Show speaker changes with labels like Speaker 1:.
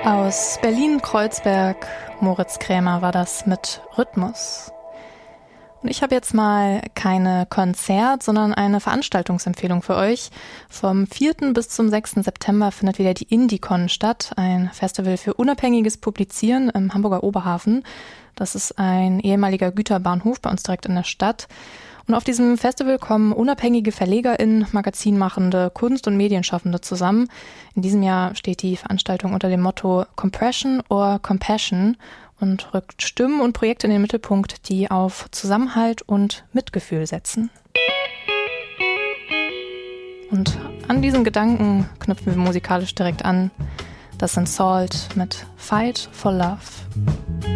Speaker 1: Aus Berlin-Kreuzberg, Moritz Krämer war das mit Rhythmus. Und ich habe jetzt mal keine Konzert-, sondern eine Veranstaltungsempfehlung für euch. Vom 4. bis zum 6. September findet wieder die Indicon statt, ein Festival für unabhängiges Publizieren im Hamburger Oberhafen. Das ist ein ehemaliger Güterbahnhof bei uns direkt in der Stadt. Und auf diesem Festival kommen unabhängige VerlegerInnen, Magazinmachende, Kunst- und Medienschaffende zusammen. In diesem Jahr steht die Veranstaltung unter dem Motto Compression or Compassion und rückt Stimmen und Projekte in den Mittelpunkt, die auf Zusammenhalt und Mitgefühl setzen. Und an diesen Gedanken knüpfen wir musikalisch direkt an. Das sind Salt mit Fight for Love.